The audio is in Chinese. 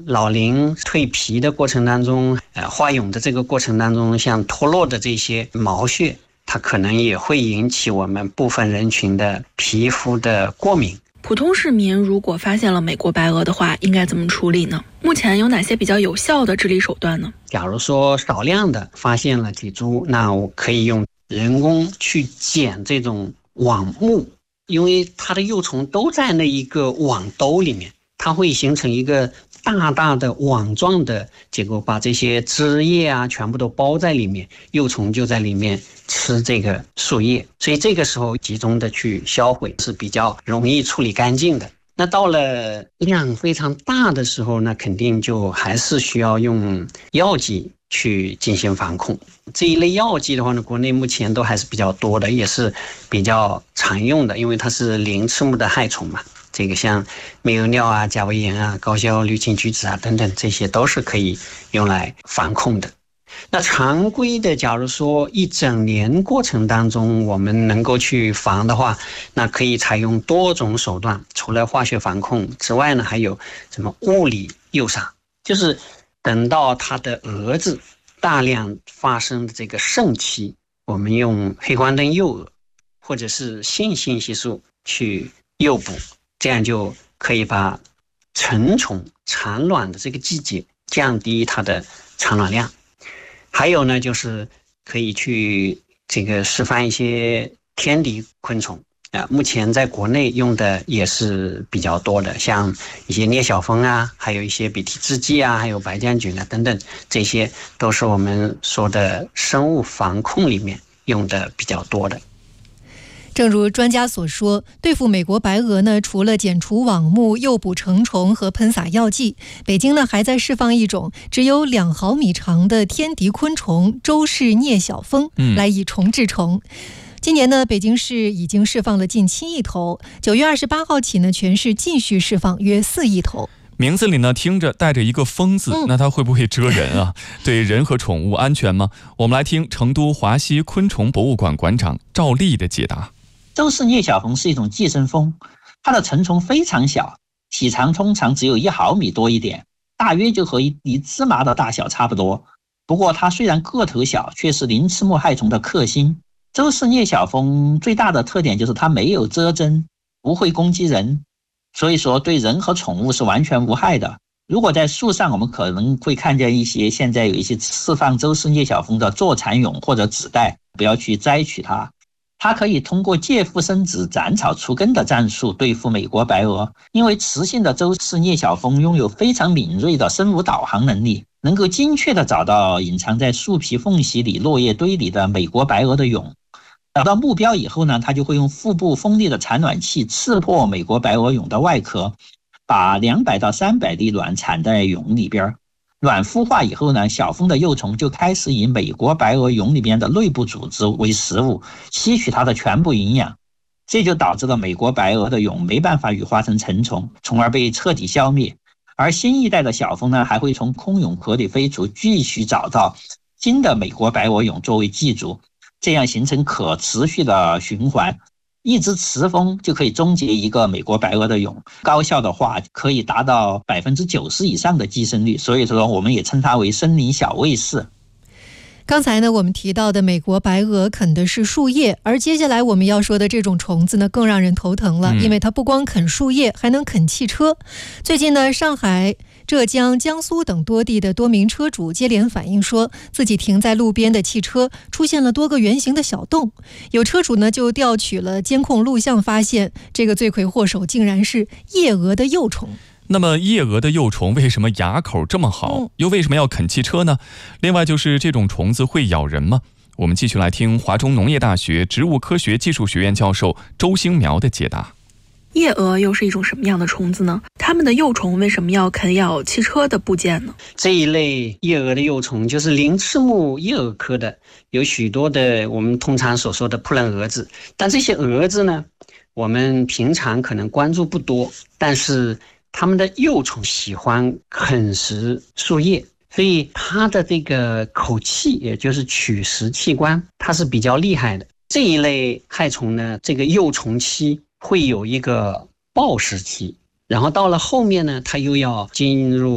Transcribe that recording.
老龄蜕皮的过程当中，化蛹的这个过程当中，像脱落的这些毛屑，它可能也会引起我们部分人群的皮肤的过敏。 普通市民如果发现了美国白蛾的话，应该怎么处理呢？目前有哪些比较有效的治理手段呢？ 假如说少量的发现了几株，那我可以用人工去剪这种网目，因为它的幼虫都在那一个网兜里面，它会形成一个大大的网状的结构，把这些枝叶啊全部都包在里面，幼虫就在里面吃这个树叶，所以这个时候集中的去销毁是比较容易处理干净的。那到了量非常大的时候，那肯定就还是需要用药剂去进行防控。这一类药剂的话呢，国内目前都还是比较多的，也是比较常用的，因为它是鳞翅目的害虫嘛。这个像疟油尿啊、甲胃炎啊、高硝氯氰菊酯啊等等，这些都是可以用来防控的。那常规的，假如说一整年过程当中我们能够去防的话，那可以采用多种手段，除了化学防控之外呢，还有什么物理诱杀，就是等到它的蛾子大量发生的这个盛期，我们用黑光灯诱蛾或者是性信息素去诱捕，这样就可以把成虫产卵的这个季节降低它的产卵量。还有呢，就是可以去这个释放一些天敌昆虫目前在国内用的也是比较多的，像一些镊小蜂啊，还有一些鼻涕制剂啊，还有白将菌啊等等，这些都是我们说的生物防控里面用的比较多的。 正如专家所说，对付美国白蛾呢，除了剪除网目、诱捕成虫和喷洒药剂，北京呢还在释放一种只有2毫米长的天敌昆虫周氏镊小蜂，来以虫治虫。今年呢，北京市已经释放了近7亿头，9月28号起呢，全市继续释放约4亿头。 名字里呢听着带着一个蜂字，那它会不会蛰人啊？对人和宠物安全吗？我们来听成都华西昆虫博物馆馆长赵丽的解答。 周氏镊小蜂是一种寄生蜂，它的成虫非常小，体长通常只有1毫米多一点，大约就和一粒芝麻的大小差不多。不过它虽然个头小，却是鳞翅目害虫的克星。周氏镊小蜂最大的特点就是它没有蛰针，不会攻击人，所以说对人和宠物是完全无害的。如果在树上，我们可能会看见现在有一些释放周氏镊小蜂的坐蚕蛹或者子代，不要去摘取它。它可以通过借腹生子、斩草除根的战术对付美国白蛾，因为雌性的周氏镊小蜂拥有非常敏锐的生物导航能力，能够精确地找到隐藏在树皮缝隙里、落叶堆里的美国白蛾的蛹。找到目标以后呢，它就会用腹部锋利的产卵器刺破美国白蛾蛹的外壳，把200到300粒卵产在蛹里边。卵孵化以后呢，小蜂的幼虫就开始以美国白蛾蛹里面的内部组织为食物，吸取它的全部营养，这就导致了美国白蛾的蛹没办法羽化成成虫，从而被彻底消灭。而新一代的小蜂呢，还会从空蛹壳里飞出，继续找到新的美国白蛾蛹作为寄主，这样形成可持续的循环。一只雌蜂就可以终结一个美国白蛾的蛹，高效的话可以达到90%以上的寄生率，所以说我们也称它为森林小卫士。 刚才呢，我们提到的美国白蛾啃的是树叶，而接下来我们要说的这种虫子呢，更让人头疼了，因为它不光啃树叶，还能啃汽车。最近呢，上海、浙江、江苏等多地的多名车主接连反映说，自己停在路边的汽车出现了多个圆形的小洞。有车主呢就调取了监控录像，发现这个罪魁祸首竟然是夜蛾的幼虫。 那么夜蛾的幼虫为什么牙口这么好，又为什么要啃汽车呢？另外就是这种虫子会咬人吗？我们继续来听华中农业大学植物科学技术学院教授周兴苗的解答。 夜蛾又是一种什么样的虫子呢？它们的幼虫为什么要啃咬汽车的部件呢？ 这一类夜蛾的幼虫就是鳞翅目夜蛾科的，有许多的我们通常所说的扑棱蛾子，但这些蛾子呢，我们平常可能关注不多，但是它们的幼虫喜欢啃食树叶，所以它的这个口器，也就是取食器官，它是比较厉害的。这一类害虫呢，这个幼虫期会有一个抱食期，然后到了后面呢，它又要进入